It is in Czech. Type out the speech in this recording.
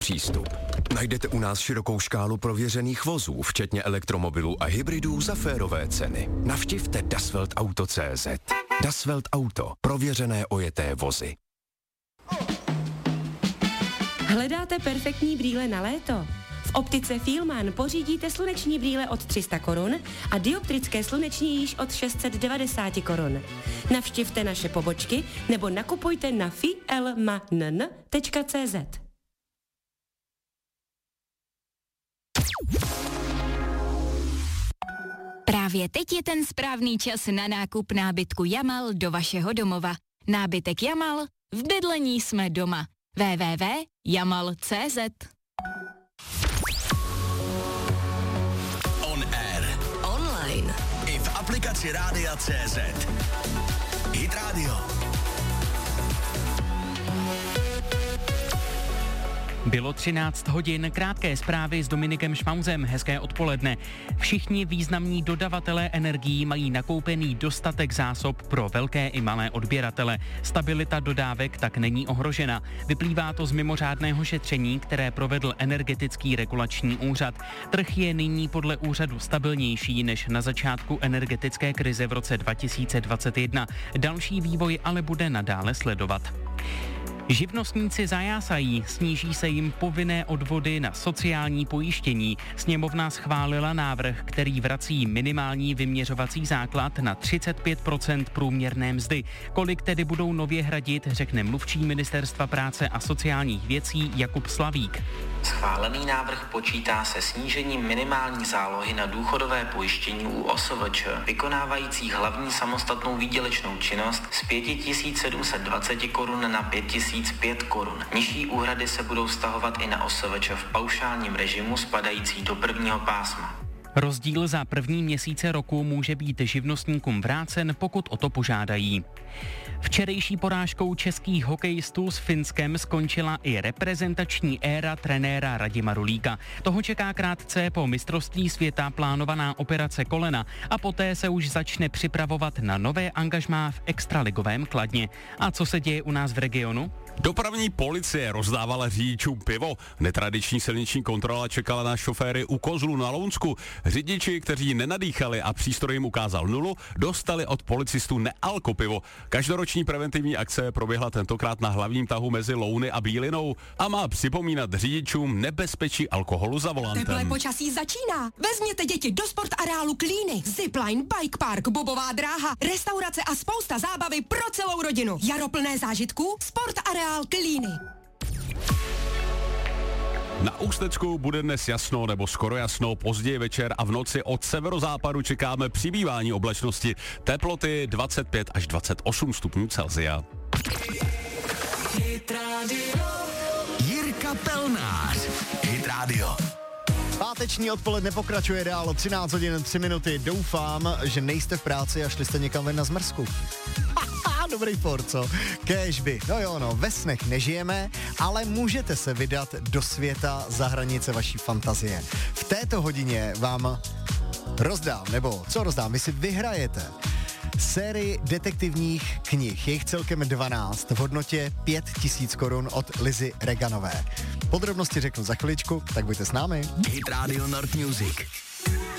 Přístup. Najdete u nás širokou škálu prověřených vozů, včetně elektromobilů a hybridů za férové ceny. Navštivte dasveltauto.cz. Dasvelt Auto. Prověřené ojeté vozy. Hledáte perfektní brýle na léto? V optice Fielmann pořídíte sluneční brýle od 300 korun a dioptrické sluneční již od 690 korun. Navštivte naše pobočky nebo nakupujte na fielmann.cz. Právě teď je ten správný čas na nákup nábytku Jamal do vašeho domova. Nábytek Jamal, v bydlení jsme doma. www.jamal.cz. On air. Online. I v aplikaci Rádia.cz. Hit Radio. Bylo 13 hodin, krátké zprávy s Dominikem Šmauzem, hezké odpoledne. Všichni významní dodavatelé energií mají nakoupený dostatek zásob pro velké i malé odběratele. Stabilita dodávek tak není ohrožena. Vyplývá to z mimořádného šetření, které provedl Energetický regulační úřad. Trh je nyní podle úřadu stabilnější než na začátku energetické krize v roce 2021. Další vývoj ale bude nadále sledovat. Živnostníci zajásají, sníží se jim povinné odvody na sociální pojištění. Sněmovna schválila návrh, který vrací minimální vyměřovací základ na 35% průměrné mzdy. Kolik tedy budou nově hradit, řekne mluvčí Ministerstva práce a sociálních věcí Jakub Slavík. Schválený návrh počítá se snížením minimální zálohy na důchodové pojištění u OSVČ, vykonávajících hlavní samostatnou výdělečnou činnost z 5720 korun na 5005 korun. Nižší úhrady se budou vztahovat i na OSVČ v paušálním režimu spadající do prvního pásma. Rozdíl za první měsíce roku může být živnostníkům vrácen, pokud o to požádají. Včerejší porážkou českých hokejistů s Finskem skončila i reprezentační éra trenéra Radima Rulíka. Toho čeká krátce po mistrovství světa plánovaná operace kolena a poté se už začne připravovat na nové angažmá v extraligovém Kladně. A co se děje u nás v regionu? Dopravní policie rozdávala řidičům pivo. Netradiční silniční kontrola čekala na šoféry u Kozlu na Lounsku. Řidiči, kteří nenadýchali a přístroj jim ukázal nulu, dostali od policistů nealko pivo. Každoroční preventivní akce proběhla tentokrát na hlavním tahu mezi Louny a Bílinou a má připomínat řidičům nebezpečí alkoholu za volantem. Teplé počasí začíná. Vezměte děti do sportareálu Klíny. Zipline, bike park, bobová dráha, restaurace a spousta zábavy pro celou rodinu. Jaro plné zážitků, sportareál Klíny. Na Ústecku bude dnes jasno nebo skoro jasno, později večer a v noci od severozápadu čekáme přibývání oblačnosti. Teploty 25 až 28 stupňů Celsia. Jirka Pelnář. Hit Radio. Páteční odpoledne pokračuje dál, 13 hodin 3 minuty. Doufám, že nejste v práci a šli jste někam ven na zmrzku. Dobrý for, co? Kéžby. No, ve snech nežijeme, ale můžete se vydat do světa za hranice vaší fantazie. V této hodině vám rozdám, nebo co rozdám, vy si vyhrajete sérii detektivních knih. Je jich celkem 12 v hodnotě 5000 korun od Lizy Reganové. Podrobnosti řeknu za chviličku, tak buďte s námi. Hit Radio North Music.